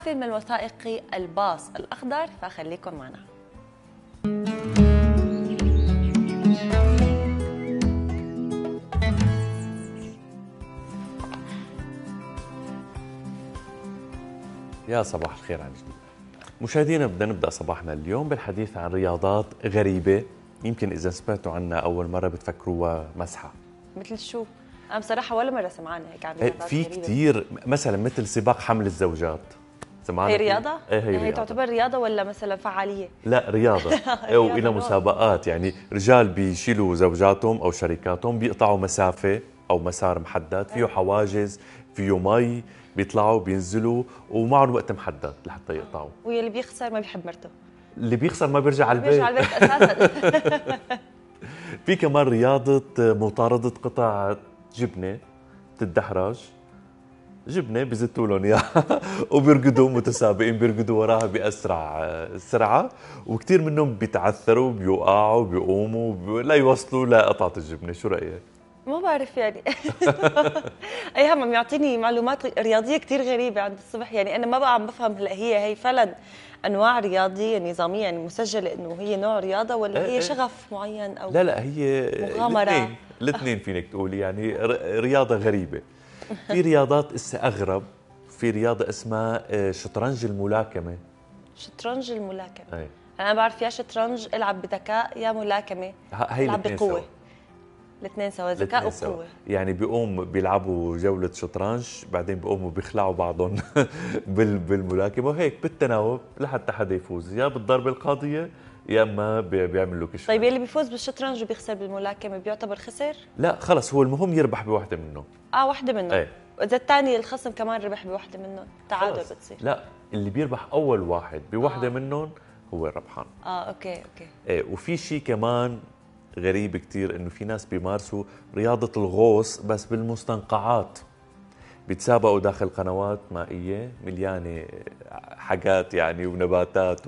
فيلم الوثائقي الباص الأخضر، فخليكم معنا. يا صباح الخير عن جديد. مشاهدينا، بدنا نبدأ صباحنا اليوم بالحديث عن رياضات غريبة يمكن إذا سمعتوا عنها أول مرة بتفكروها مسحة. مثل شو؟ أنا بصراحة ولا مرة سمعانة هيك عن رياضات في غريبة. كثير، مثلا مثل سباق حمل الزوجات. هي رياضة؟ ايه هي رياضة. تعتبر رياضة ولا مثلا فعالية؟ لا رياضة. وإلى مسابقات، يعني رجال بيشيلوا زوجاتهم أو شريكاتهم بيقطعوا مسافة أو مسار محدد، فيه حواجز، فيه مي، بيطلعوا بينزلوا ومعهم وقت محدد لحتى يقطعوا. واللي بيخسر ما بيحب مرته. اللي بيخسر ما بيرجع على البيت. بيرجع على البيت أساسا. في كمان رياضة مطاردة قطع جبنة بتدحرج، جبنة بيزتوا لهم اياها وبيركضوا متسابقين، بيركضوا وراها بأسرع سرعة، وكثير منهم بيتعثروا، بيوقعوا، بيقوموا لا يوصلوا لقطعة الجبنة. شو رأيك؟ ما بعرف يعني. ايهم عم يعطيني معلومات رياضيه كثير غريبه عند الصبح، يعني انا ما بقى عم بفهم هلا هي فعلا انواع رياضيه نظاميه، يعني مسجله انه هي نوع رياضه ولا هي شغف معين او لا هي مغامره. الاثنين فينك تقولي، يعني رياضة غريبة. في رياضات اسمها أغرب، في رياضة اسمها شطرنج الملاكمة. شطرنج الملاكمة. أي. انا بعرف يا شطرنج العب بذكاء يا ملاكمه هي العب بقوه. الاثنين سوا، ذكاء وقوه. يعني بيلعبوا جولة شطرنج، بعدين بيقوموا بيخلعوا بعضهم بالملاكمة، وهيك بالتناوب لحتى حدا يفوز، يا بالضربة القاضية يا اما بيعمل له كشف. طيب اللي بيفوز بالشطرنج وبيخسر بالملاكمة بيعتبر خسر؟ لا خلص، هو المهم يربح بوحدة منهم. وحدة منهم. ايه. واذا الثاني الخصم كمان ربح بوحدة منهم تعادل بتصير. لا، اللي بيربح اول واحد بوحدة منهم هو الربحان. اوكي. ايه. وفي شيء كمان غريب كتير، انه في ناس بيمارسوا رياضة الغوص بس بالمستنقعات، بيتسابقوا داخل قنوات مائية مليانة حاجات يعني ونباتات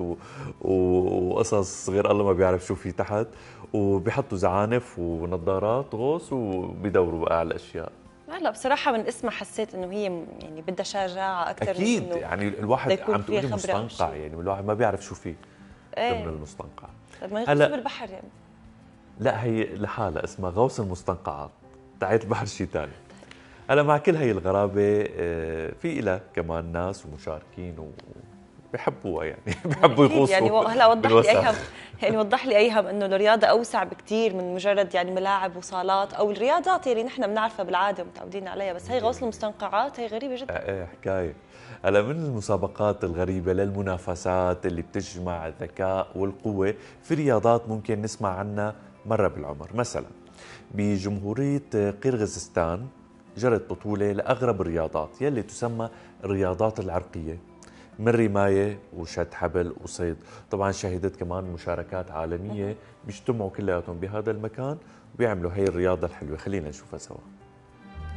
وقصص غير الله ما بيعرف شو في تحت، وبيحطوا زعانف ونظارات غوص وبيدوروا بقى على الأشياء. لا بصراحة من اسمها حسيت انه هي يعني بدها شجاعة أكثر. أكيد من يعني الواحد عم تقولي مستنقع، يعني الواحد ما بيعرف شو فيه ضمن المستنقع. طيب ما يغوصوا بالبحر يعني. لا هي لحالها اسمها غوص المستنقعات، تحت البحر شيء ثاني. هلا مع كل هي الغرابة في لها كمان ناس ومشاركين وبيحبوها، يعني بيحبوا يغوصوا. يعني هلا وضح لي ايهم، يعني وضح لي ايهم انه الرياضة اوسع بكثير من مجرد يعني ملاعب وصالات او الرياضات اللي نحن بنعرفها بالعادة ومتعودين عليها، بس هي غوص المستنقعات هي غريبة جدا. ايه حكاية. هلا من المسابقات الغريبة للمنافسات اللي بتجمع الذكاء والقوة، في رياضات ممكن نسمع عنها مرة بالعمر. مثلا بجمهورية قرغيزستان جرت بطولة لأغرب الرياضات يلي تسمى الرياضات العرقية، من رماية وشد حبل وصيد. طبعا شهدت كمان مشاركات عالمية بيجتمعوا كلياتهم بهذا المكان وبيعملوا هي الرياضة الحلوة. خلينا نشوفها سوا.